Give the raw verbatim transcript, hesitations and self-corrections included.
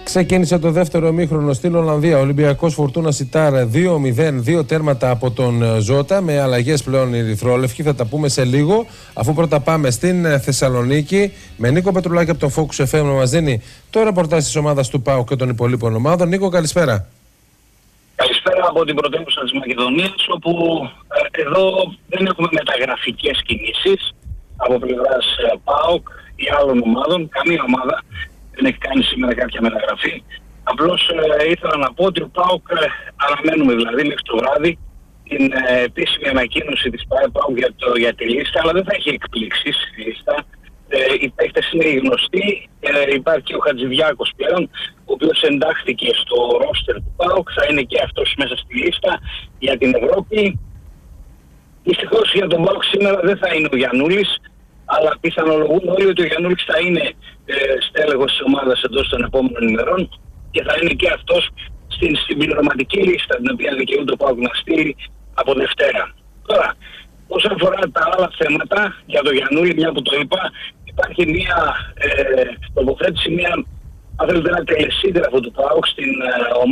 Ξεκίνησε το δεύτερο ημίχρονο στην Ολλανδία. Ο Ολυμπιακός Φορτούνα Σιτάρ δύο μηδέν, δύο τέρματα από τον Ζώτα, με αλλαγές πλέον οι ερυθρόλευκοι. Θα τα πούμε σε λίγο. Αφού πρώτα πάμε στην Θεσσαλονίκη με Νίκο Πετρουλάκη από τον Focus εφ εμ να μας δίνει το ρεπορτάζ της ομάδας του ΠΑΟΚ και των υπολείπων ομάδων. Νίκο, καλησπέρα. Καλησπέρα από την πρωτεύουσα της Μακεδονίας, όπου ε, εδώ δεν έχουμε μεταγραφικές κινήσεις από πλευράς ε, ΠΑΟΚ ή άλλων ομάδων. Καμία ομάδα δεν έχει κάνει σήμερα κάποια μεταγραφή. Απλώς ε, ήθελα να πω ότι ο ΠΑΟΚ, ε, αναμένουμε δηλαδή μέχρι το βράδυ την ε, επίσημη ανακοίνωση της ΠΑΟΚ για, το, για τη λίστα, αλλά δεν θα έχει εκπλήξεις η λίστα. Ε, οι παίκτες είναι γνωστοί, ε, υπάρχει και ο Χατζηδιάκος πλέον, ο οποίος εντάχθηκε στο ρόστερ του ΠΑΟΚ, θα είναι και αυτός μέσα στη λίστα για την Ευρώπη. Δυστυχώς για τον ΠΑΟΚ σήμερα δεν θα είναι ο Γιαννούλης, αλλά πιθανολογούν όλοι ότι ο Γιαννούλης θα είναι ε, στέλεχος της ομάδας εντός των επόμενων ημερών και θα είναι και αυτός στην συμπληρωματική λίστα την οποία δικαιούται ο ΠΑΟΚ να στείλει από Δευτέρα. Τώρα, όσον αφορά τα άλλα θέματα για τον Γιαννούλη, μια που το είπα, υπάρχει μια ε, τοποθέτηση, μια, αν θέλετε, ένα τελεσίδραφο του ΠΑΟΚ στην ε, ομάδα.